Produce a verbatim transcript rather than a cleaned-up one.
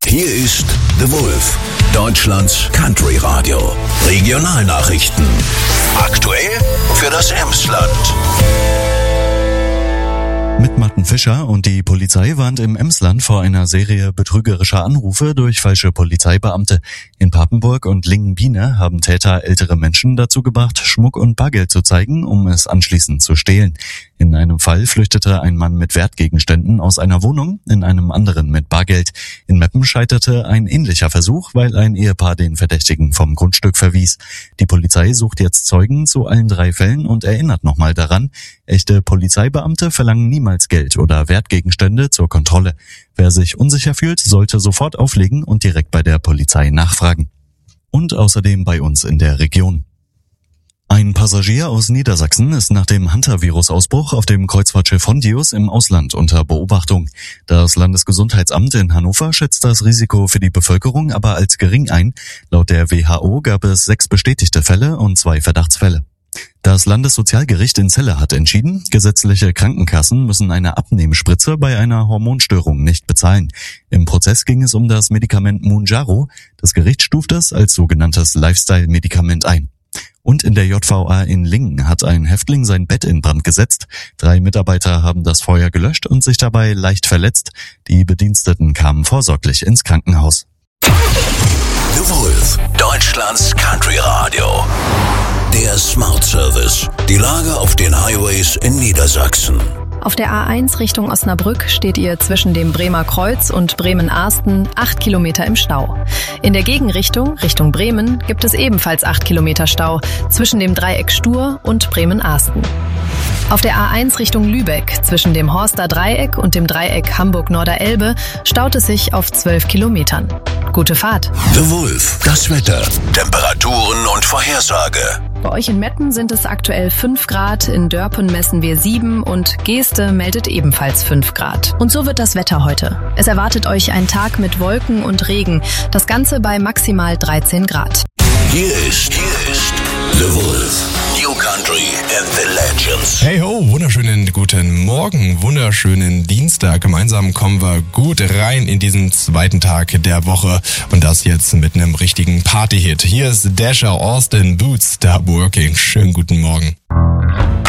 Hier ist The Wolf, Deutschlands Country Radio. Regionalnachrichten. Aktuell für das Emsland. Mit Martin Fischer und die Polizei warnt im Emsland vor einer Serie betrügerischer Anrufe durch falsche Polizeibeamte. In Papenburg und Lingen-Biene haben Täter ältere Menschen dazu gebracht, Schmuck und Bargeld zu zeigen, um es anschließend zu stehlen. In einem Fall flüchtete ein Mann mit Wertgegenständen aus einer Wohnung, in einem anderen mit Bargeld. In Meppen scheiterte ein ähnlicher Versuch, weil ein Ehepaar den Verdächtigen vom Grundstück verwies. Die Polizei sucht jetzt Zeugen zu allen drei Fällen und erinnert nochmal daran, echte Polizeibeamte verlangen niemals Geld oder Wertgegenstände zur Kontrolle. Wer sich unsicher fühlt, sollte sofort auflegen und direkt bei der Polizei nachfragen. Und außerdem bei uns in der Region. Ein Passagier aus Niedersachsen ist nach dem Hantavirus-Ausbruch auf dem Kreuzfahrtschiff Hondius im Ausland unter Beobachtung. Das Landesgesundheitsamt in Hannover schätzt das Risiko für die Bevölkerung aber als gering ein. Laut der W H O gab es sechs bestätigte Fälle und zwei Verdachtsfälle. Das Landessozialgericht in Celle hat entschieden, gesetzliche Krankenkassen müssen eine Abnehmspritze bei einer Hormonstörung nicht bezahlen. Im Prozess ging es um das Medikament Mounjaro. Das Gericht stuft es als sogenanntes Lifestyle-Medikament ein. Und in der J V A in Lingen hat ein Häftling sein Bett in Brand gesetzt. Drei Mitarbeiter haben das Feuer gelöscht und sich dabei leicht verletzt. Die Bediensteten kamen vorsorglich ins Krankenhaus. The Wolf, Deutschlands Country Radio. Der Smart Service. Die Lage auf den Highways in Niedersachsen. Auf der A eins Richtung Osnabrück steht ihr zwischen dem Bremer Kreuz und Bremen-Arsten acht Kilometer im Stau. In der Gegenrichtung, Richtung Bremen, gibt es ebenfalls acht Kilometer Stau zwischen dem Dreieck Stur und Bremen-Arsten. Auf der A eins Richtung Lübeck, zwischen dem Horster Dreieck und dem Dreieck Hamburg-Norderelbe, staut es sich auf zwölf Kilometern. Gute Fahrt. The Wolf, das Wetter, Temperaturen und Vorhersage. Bei euch in Meppen sind es aktuell fünf Grad, in Dörpen messen wir sieben und Geeste meldet ebenfalls fünf Grad. Und so wird das Wetter heute. Es erwartet euch ein Tag mit Wolken und Regen, das Ganze bei maximal dreizehn Grad. Hier ist, hier ist The Wolf, New Country and the Legends. Hey ho, wunderschönen guten Morgen, wunderschönen Dienstag. Gemeinsam kommen wir gut rein in diesen zweiten Tag der Woche und das jetzt mit einem richtigen Party-Hit. Hier ist Dasher Austin Boots, Stop Working. Schönen guten Morgen.